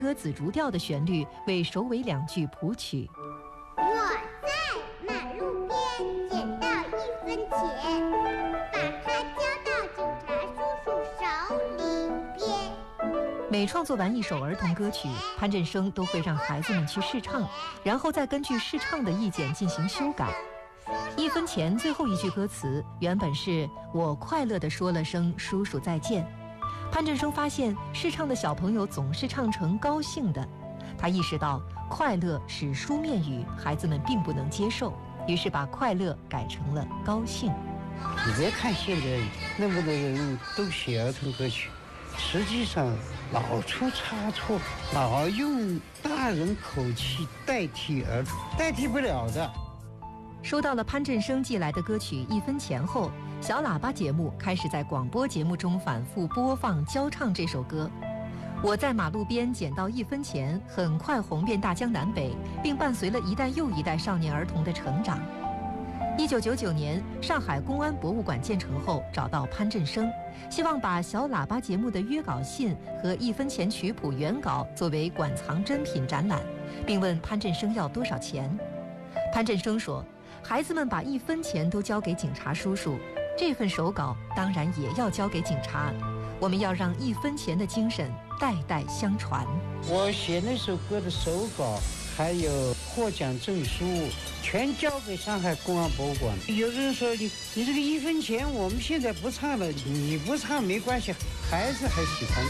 歌子逐调的旋律为首尾两句谱曲。 我在马路边捡到1分钱，把它交到警察叔叔手里边。 每创作完一首儿童歌曲，潘振声都会让孩子们去试唱，然后再根据试唱的意见进行修改。1分钱最后一句歌词原本是我快乐地说了声叔叔再见。潘振声发现试唱的小朋友总是唱成高兴的，他意识到快乐是书面语，孩子们并不能接受，于是把快乐改成了高兴。 你别看现在那么多人都写儿童歌曲，实际上老出差错，老用大人口气代替儿童，代替不了的。 收到了潘振声寄来的歌曲1分钱后，小喇叭节目开始在广播节目中反复播放教唱这首歌。我在马路边捡到1分钱很快红遍大江南北，并伴随了一代又一代少年儿童的成长。1999年，上海公安博物馆建成后，找到潘振声，希望把小喇叭节目的约稿信和1分钱曲谱原稿作为馆藏珍品展览，并问潘振声要多少钱。潘振声说，孩子们把1分钱都交给警察叔叔，这份手稿当然也要交给警察。我们要让1分钱的精神代代相传。 我写那首歌的手稿还有获奖证书全交给上海公安博物馆。有的人说你这个1分钱我们现在不唱了，你不唱没关系，孩子还喜欢